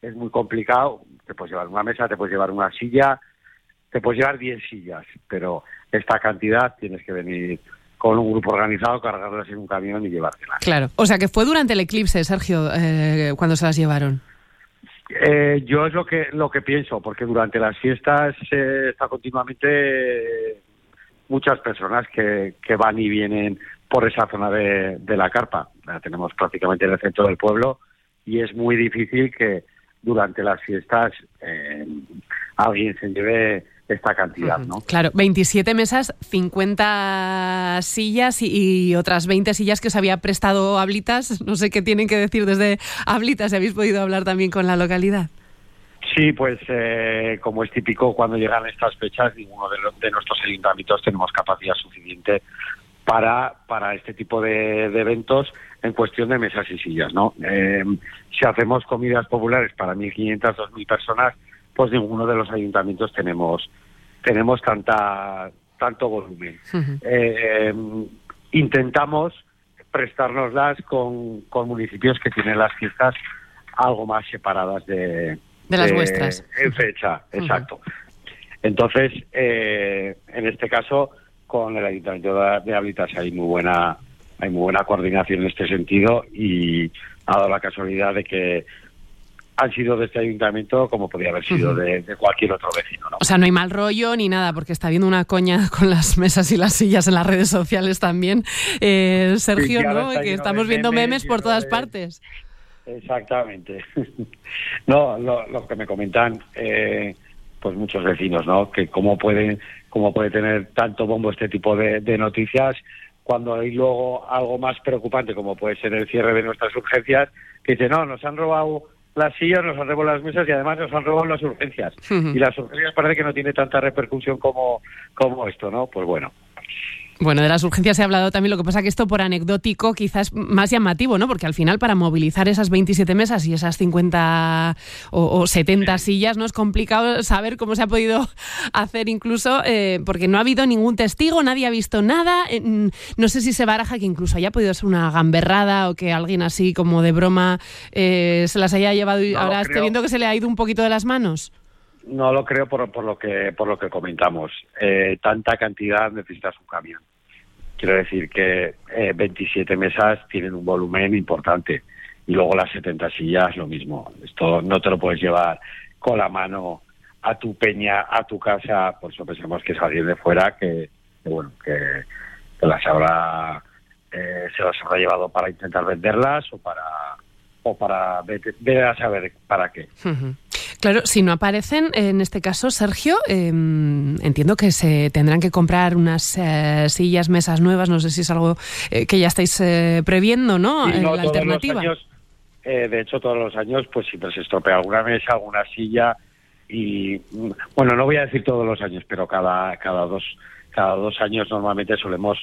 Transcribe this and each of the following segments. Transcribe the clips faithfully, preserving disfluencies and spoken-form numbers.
es muy complicado. Te puedes llevar una mesa, te puedes llevar una silla, te puedes llevar diez sillas, pero esta cantidad tienes que venir con un grupo organizado, cargarlas en un camión y llevártelas. Claro, o sea que fue durante el eclipse, Sergio, eh, cuando se las llevaron. Eh, yo es lo que lo que pienso, porque durante las fiestas eh, está continuamente muchas personas que, que van y vienen por esa zona de, de la carpa. La tenemos prácticamente en el centro del pueblo y es muy difícil que durante las fiestas eh, alguien se lleve esta cantidad, ¿no? Claro, veintisiete mesas, cincuenta sillas y, y otras veinte sillas que os había prestado Ablitas. No sé qué tienen que decir desde Ablitas, si habéis podido hablar también con la localidad. Sí, pues eh, como es típico cuando llegan estas fechas, ninguno de, los, de nuestros ayuntamientos tenemos capacidad suficiente para para este tipo de, de eventos en cuestión de mesas y sillas, ¿no? Eh, si hacemos comidas populares para mil quinientas, dos mil personas, pues ninguno de los ayuntamientos tenemos tenemos tanta tanto volumen. Uh-huh. eh, intentamos prestárnoslas con, con municipios que tienen las fiestas algo más separadas de, de las de, vuestras. En fecha, uh-huh. Exacto. Entonces, eh, en este caso, con el Ayuntamiento de Ablitas hay muy buena hay muy buena coordinación en este sentido y ha dado la casualidad de que han sido de este ayuntamiento como podía haber sido uh-huh. de, de cualquier otro vecino, ¿no? O sea, no hay mal rollo ni nada, porque está habiendo una coña con las mesas y las sillas en las redes sociales también, eh, Sergio, sí, ¿no? Que estamos viendo memes, memes por todas de... partes. Exactamente. No, lo, lo que me comentan eh, pues muchos vecinos, ¿no? Que cómo pueden, cómo puede tener tanto bombo este tipo de, de noticias cuando hay luego algo más preocupante como puede ser el cierre de nuestras urgencias, que dice, no, nos han robado las sillas, nos han robado las mesas y además nos han robado las urgencias. Uh-huh. Y las urgencias parece que no tiene tanta repercusión como, como esto, ¿no? Pues bueno. Bueno, de las urgencias he hablado también, lo que pasa que esto por anecdótico quizás más llamativo, ¿no? Porque al final para movilizar esas veintisiete mesas y esas cincuenta o, o setenta sillas, ¿no? Es complicado saber cómo se ha podido hacer incluso, eh, porque no ha habido ningún testigo, nadie ha visto nada. Eh, no sé si se baraja que incluso haya podido ser una gamberrada o que alguien así como de broma eh, se las haya llevado y no ahora esté viendo que se le ha ido un poquito de las manos. No lo creo por, por lo que por lo que comentamos. Eh, tanta cantidad necesitas un camión. Quiero decir que eh, veintisiete mesas tienen un volumen importante y luego las setenta sillas lo mismo. Esto no te lo puedes llevar con la mano a tu peña, a tu casa. Por eso pensamos que es alguien de fuera que, que bueno, que, que las habrá eh, se las habrá llevado para intentar venderlas o para o para ver, ver a saber para qué. Uh-huh. Claro, si no aparecen, en este caso, Sergio, eh, entiendo que se tendrán que comprar unas eh, sillas, mesas nuevas, no sé si es algo eh, que ya estáis eh, previendo, ¿no? Sí, no, la todos alternativa. Los años, eh, de hecho, todos los años, pues siempre se estropea alguna mesa, alguna silla y, bueno, no voy a decir todos los años, pero cada cada dos cada dos años normalmente solemos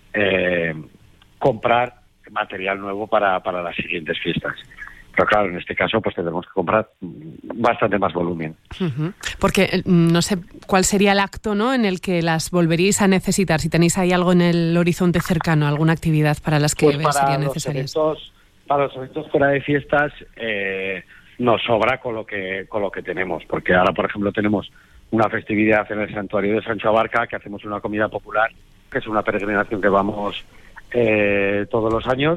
eh, comprar material nuevo para, para las siguientes fiestas. Pero claro, en este caso pues tendremos que comprar bastante más volumen. Uh-huh. Porque no sé cuál sería el acto, ¿no?, en el que las volveríais a necesitar. Si tenéis ahí algo en el horizonte cercano, alguna actividad para las que pues serían necesarias. Eventos, para los eventos fuera de fiestas eh, nos sobra con lo que con lo que tenemos. Porque ahora, por ejemplo, tenemos una festividad en el santuario de Sancho Abarca, que hacemos una comida popular, que es una peregrinación que vamos eh, todos los años.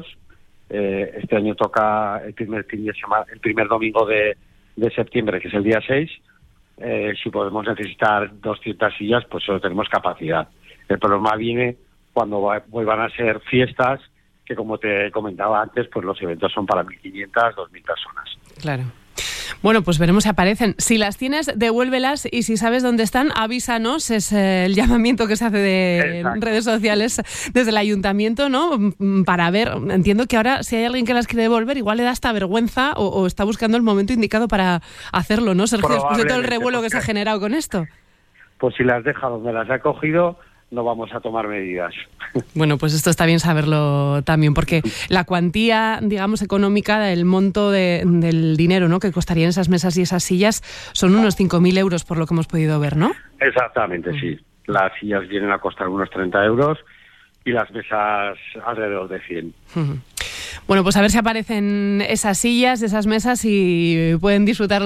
Eh, este año toca el primer fin de semana, el primer domingo de, de septiembre, que es el día seis. Eh, si podemos necesitar doscientas sillas, pues solo tenemos capacidad. El problema viene cuando va, vuelvan a ser fiestas, que como te comentaba antes, pues los eventos son para mil quinientas, dos mil personas. Claro. Bueno, pues veremos si aparecen. Si las tienes, devuélvelas y si sabes dónde están, avísanos. Es el llamamiento que se hace de Exacto. redes sociales desde el ayuntamiento, ¿no? Para ver, entiendo que ahora si hay alguien que las quiere devolver, igual le da hasta vergüenza o, o está buscando el momento indicado para hacerlo, ¿no, Sergio? Después de todo el revuelo que se ha generado con esto. Pues si las deja donde las ha cogido, no vamos a tomar medidas. Bueno, pues esto está bien saberlo también, porque la cuantía, digamos, económica, el monto de, del dinero, ¿no?, que costarían esas mesas y esas sillas, son unos cinco mil euros, por lo que hemos podido ver, ¿no? Exactamente, uh-huh. sí. Las sillas vienen a costar unos treinta euros y las mesas alrededor de cien. Uh-huh. Bueno, pues a ver si aparecen esas sillas, esas mesas y pueden disfrutar